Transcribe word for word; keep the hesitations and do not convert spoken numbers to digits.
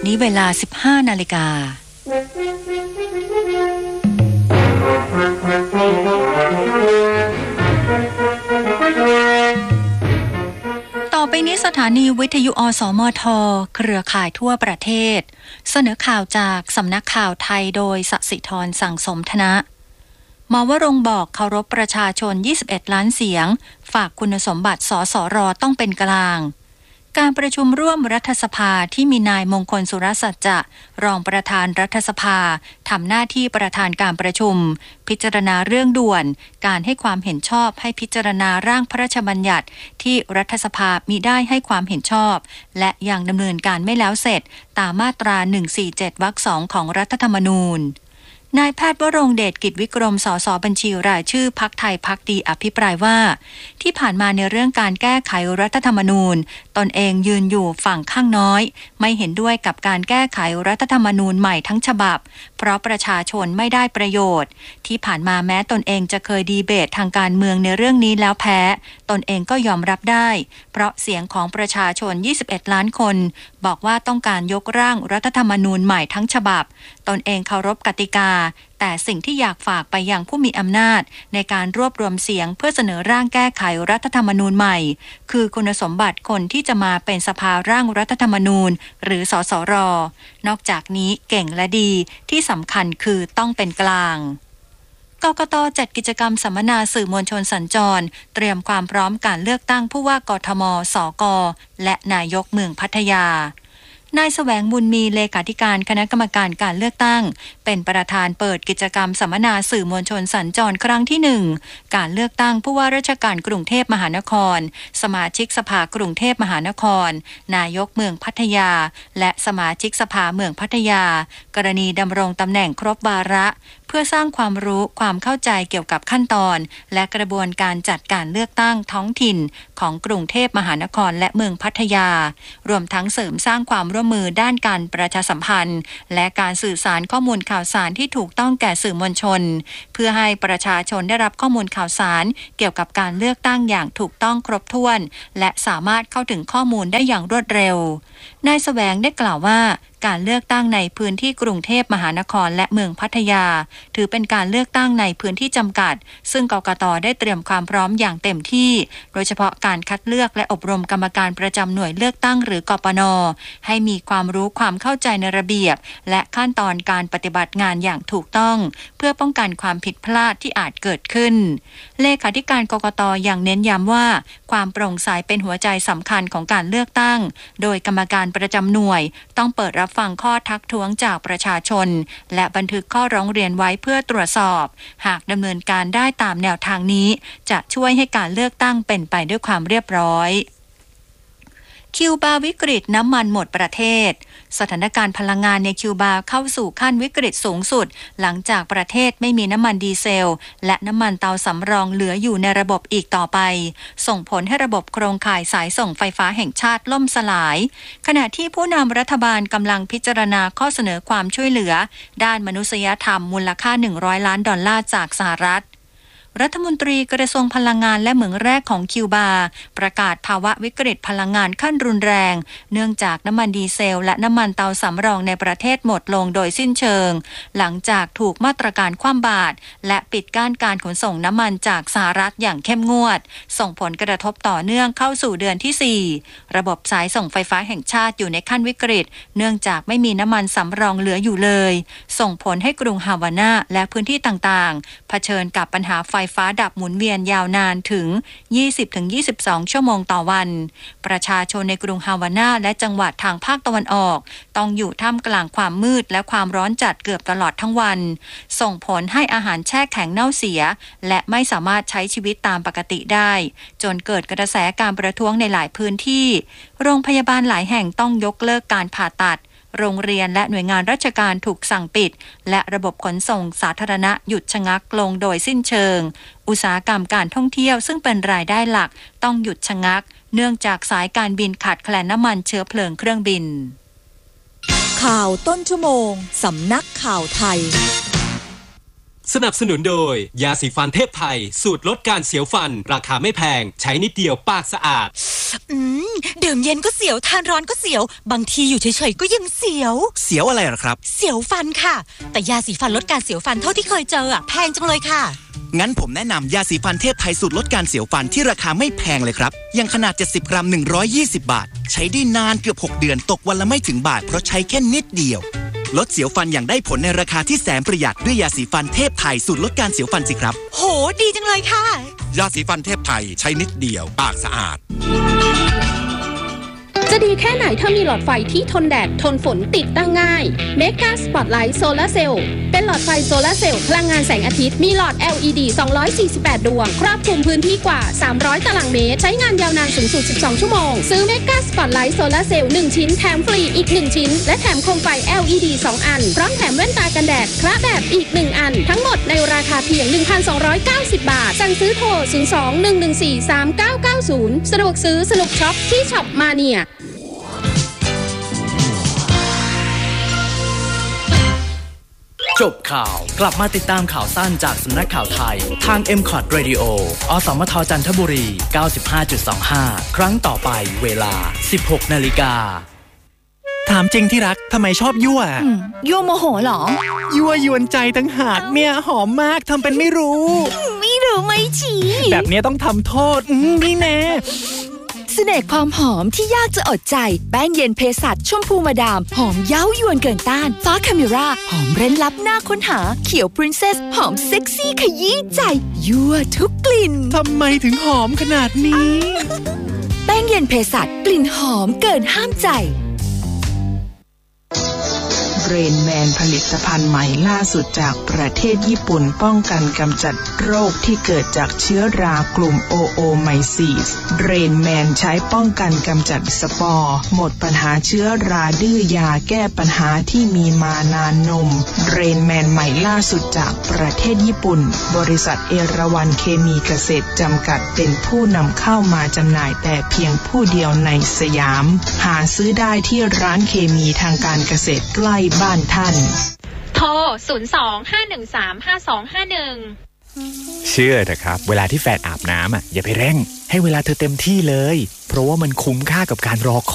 นี้เวลา สิบห้านาฬิกาต่อไปนี้สถานีวิทยุอสมทเครือข่ายทั่วประเทศเสนอข่าวจากสำนักข่าวไทยโดยสศิธรสั่งสมธนะหมอวรงค์บอกเคารพประชาชนยี่สิบเอ็ดล้านเสียงฝากคุณสมบัติสสรต้องเป็นกลางการประชุมร่วมรัฐสภาที่มีนายมงคลสุรสัจจะรองประธานรัฐสภาทำหน้าที่ประธานการประชุมพิจารณาเรื่องด่วนการให้ความเห็นชอบให้พิจารณาร่างพระราชบัญญัติที่รัฐสภามิได้ให้ความเห็นชอบและยังดำเนินการไม่แล้วเสร็จตามมาตราหนึ่งร้อยสี่สิบเจ็ดวรรคสองของรัฐธรรมนูญนายแพทย์วรงค์เดชกิจวิกรมสสบัญชีรายชื่อพรรคไทยพรรคดีอภิปรายว่าที่ผ่านมาในเรื่องการแก้ไขรัฐธรรมนูญตนเองยืนอยู่ฝั่งข้างน้อยไม่เห็นด้วยกับการแก้ไขรัฐธรรมนูญใหม่ทั้งฉบับเพราะประชาชนไม่ได้ประโยชน์ที่ผ่านมาแม้ตนเองจะเคยดีเบตทางการเมืองในเรื่องนี้แล้วแพ้ตนเองก็ยอมรับได้เพราะเสียงของประชาชนยี่สิบเอ็ดล้านคนบอกว่าต้องการยกร่างรัฐธรรมนูญใหม่ทั้งฉบับตนเองเคารพกติกาแต่สิ่งที่อยากฝากไปยังผู้มีอำนาจในการรวบรวมเสียงเพื่อเสนอร่างแก้ไขรัฐธรรมนูญใหม่คือคุณสมบัติคนที่จะมาเป็นสภาร่างรัฐธรรมนูญหรือสสรนอกจากนี้เก่งและดีที่สำคัญคือต้องเป็นกลางกกต.จัดกิจกรรมสัมมนาสื่อมวลชนสัญจรเตรียมความพร้อมการเลือกตั้งผู้ว่ากทม.สก.และนายกเมืองพัทยานายแสวงบุญมีเลขาธิการคณะกรรมการการเลือกตั้งเป็นประธานเปิดกิจกรรมสัมมนาสื่อมวลชนสัญจรครั้งที่หนึ่งการเลือกตั้งผู้ว่าราชการกรุงเทพมหานครสมาชิกสภากรุงเทพมหานครนายกเมืองพัทยาและสมาชิกสภาเมืองพัทยากรณีดำรงตำแหน่งครบวาระเพื่อสร้างความรู้ความเข้าใจเกี่ยวกับขั้นตอนและกระบวนการจัดการเลือกตั้งท้องถิ่นของกรุงเทพมหานครและเมืองพัทยารวมทั้งเสริมสร้างความร่วมมือด้านการประชาสัมพันธ์และการสื่อสารข้อมูลข่าวสารที่ถูกต้องแก่สื่อมวลชนเพื่อให้ประชาชนได้รับข้อมูลข่าวสารเกี่ยวกับการเลือกตั้งอย่างถูกต้องครบถ้วนและสามารถเข้าถึงข้อมูลได้อย่างรวดเร็วนายแสวงได้กล่าวว่าการเลือกตั้งในพื้นที่กรุงเทพมหานครและเมืองพัทยาถือเป็นการเลือกตั้งในพื้นที่จำกัดซึ่งกกต.ได้เตรียมความพร้อมอย่างเต็มที่โดยเฉพาะการคัดเลือกและอบรมกรรมการประจำหน่วยเลือกตั้งหรือกปน.ให้มีความรู้ความเข้าใจในระเบียบและขั้นตอนการปฏิบัติงานอย่างถูกต้องเพื่อป้องกันความผิดพลาดที่อาจเกิดขึ้นเลขาธิการกกต.ยังเน้นย้ำว่าความโปร่งใสเป็นหัวใจสำคัญของการเลือกตั้งโดยกรรมการประจำหน่วยต้องเปิดรับฟังข้อทักท้วงจากประชาชนและบันทึกข้อร้องเรียนไว้เพื่อตรวจสอบหากดำเนินการได้ตามแนวทางนี้จะช่วยให้การเลือกตั้งเป็นไปด้วยความเรียบร้อยคิวบาวิกฤตน้ำมันหมดประเทศสถานการณ์พลังงานในคิวบาเข้าสู่ขั้นวิกฤตสูงสุดหลังจากประเทศไม่มีน้ำมันดีเซลและน้ำมันเตาสำรองเหลืออยู่ในระบบอีกต่อไปส่งผลให้ระบบโครงข่ายสายส่งไฟฟ้าแห่งชาติล่มสลายขณะที่ผู้นำรัฐบาลกำลังพิจารณาข้อเสนอความช่วยเหลือด้านมนุษยธรรมมูลค่าหนึ่งร้อยล้านดอลลาร์จากสหรัฐรัฐมนตรีกระทรวงพลังงานและเหมืองแร่ของคิวบาประกาศภาวะวิกฤตพลังงานขั้นรุนแรงเนื่องจากน้ำมันดีเซลและน้ำมันเตาสำรองในประเทศหมดลงโดยสิ้นเชิงหลังจากถูกมาตรการคว่ำบาตรและปิดกั้นการขนส่งน้ำมันจากสหรัฐอย่างเข้มงวดส่งผลกระทบต่อเนื่องเข้าสู่เดือนที่สี่ระบบสายส่งไฟฟ้าแห่งชาติอยู่ในขั้นวิกฤตเนื่องจากไม่มีน้ำมันสำรองเหลืออยู่เลยส่งผลให้กรุงฮาวาน่าและพื้นที่ต่างๆเผชิญกับปัญหาไฟฟ้าดับหมุนเวียนยาวนานถึง ยี่สิบถึงยี่สิบสอง ชั่วโมงต่อวันประชาชนในกรุงฮาวาน่าและจังหวัดทางภาคตะวันออกต้องอยู่ท่ามกลางความมืดและความร้อนจัดเกือบตลอดทั้งวันส่งผลให้อาหารแช่แข็งเน่าเสียและไม่สามารถใช้ชีวิตตามปกติได้จนเกิดกระแสการประท้วงในหลายพื้นที่โรงพยาบาลหลายแห่งต้องยกเลิกการผ่าตัดโรงเรียนและหน่วยงานราชการถูกสั่งปิดและระบบขนส่งสาธารณะหยุดชะงักลงโดยสิ้นเชิงอุตสาหกรรมการท่องเที่ยวซึ่งเป็นรายได้หลักต้องหยุดชะงักเนื่องจากสายการบินขาดแคลนน้ำมันเชื้อเพลิงเครื่องบินข่าวต้นชั่วโมงสำนักข่าวไทยสนับสนุนโดยยาสีฟันเทพไทยสูตรลดการเสียวฟันราคาไม่แพงใช้นิดเดียวปากสะอาดอืมดื่มเย็นก็เสียวทานร้อนก็เสียวบางทีอยู่เฉยๆก็ยังเสียวเสียวอะไรหรอครับเสียวฟันค่ะแต่ยาสีฟันลดการเสียวฟันเท่าที่เคยเจออะแพงจังเลยค่ะงั้นผมแนะนำยาสีฟันเทพไทยสูตรลดการเสียวฟันที่ราคาไม่แพงเลยครับอย่างขนาดเจ็ดสิบกรัมหนึ่งร้อยยี่สิบบาทใช้ได้นานเกือบหกเดือนตกวันละไม่ถึงบาทเพราะใช้แค่นิดเดียวลดเสียวฟันอย่างได้ผลในราคาที่แสนประหยัดด้วยยาสีฟันเทพไทยสูตรลดการเสียวฟันสิครับโหดีจังเลยค่ะยาสีฟันเทพไทยใช้นิดเดียวปากสะอาดจะดีแค่ไหนถ้ามีหลอดไฟที่ทนแดดทนฝนติดตั้งง่าย Mega Spotlight Solar Cell เป็นหลอดไฟโซลาร์เซลล์พลังงานแสงอาทิตย์มีหลอด แอล อี ดี สองร้อยสี่สิบแปด ดวงครอบคลุมพื้นที่กว่าสามร้อยตารางเมตรใช้งานยาวนานสูงสุดสิบสองชั่วโมงซื้อ Mega Spotlight Solar Cell หนึ่งชิ้นแถมฟรีอีกหนึ่งชิ้นและแถมโคมไฟ แอล อี ดี สองอันพร้อมแถมแว่นตากันแดดคละแบบอีกหนึ่งอันทั้งหมดในราคาเพียง หนึ่งพันสองร้อยเก้าสิบ บาทสั่งซื้อโทรศูนย์ สอง หนึ่ง หนึ่ง สี่ สาม เก้า เก้า ศูนย์สะดวกซื้อสนุกช็อปที่ช็อปมาเนียจบข่าวกลับมาติดตามข่าวสั้นจากสำนักข่าวไทยทาง เอ็ม คอท Radio อสมทจันทบุรี เก้าสิบห้าจุดสองห้า ครั้งต่อไปเวลา สิบหกนาฬิกาถามจริงที่รักทำไมชอบยั่วยั่วโมโหเหรอยั่วยวนใจตั้งหากเนี่ยหอมมากทำเป็นไม่รู้ไม่รู้ไม่ชี้แบบนี้ต้องทำโทษนี่แน่เสน่ห์ความหอมที่ยากจะอดใจแป้งเย็นเภสัชชมพูมาดามหอมเย้ายวนเกินต้านฟ้าคาเมราหอมเร้นลับหน้าค้นหาเขียวปรินเซสหอมเซ็กซี่ขยี้ใจยั่วทุกกลิ่นทำไมถึงหอมขนาดนี้แป้งเย็นเภสัชกลิ่นหอมเกินห้ามใจเรนแมนผลิตภัณฑ์ใหม่ล่าสุดจากประเทศญี่ปุ่นป้องกันกำจัดโรคที่เกิดจากเชื้อรากลุ่มโอโอไมซีสเรนแมนใช้ป้องกันกำจัดสปอร์หมดปัญหาเชื้อราดื้อยาแก้ปัญหาที่มีมานานนมเรนแมนใหม่ล่าสุดจากประเทศญี่ปุ่นบริษัทเอราวัณเคมีเกษตรจำกัดเป็นผู้นำเข้ามาจำหน่ายแต่เพียงผู้เดียวในสยามหาซื้อได้ที่ร้านเคมีทางการเกษตรใกล้บ้านท่านโทรศูนย์ สอง ห้า หนึ่ง สาม ห้า สอง ห้า หนึ่งเชื่อเถอะครับเวลาที่แฟนอาบน้ำอ่ะอย่าไปเร่งให้เวลาเธอเต็มที่เลยเพราะว่ามันคุ้มค่ากับการรอคอย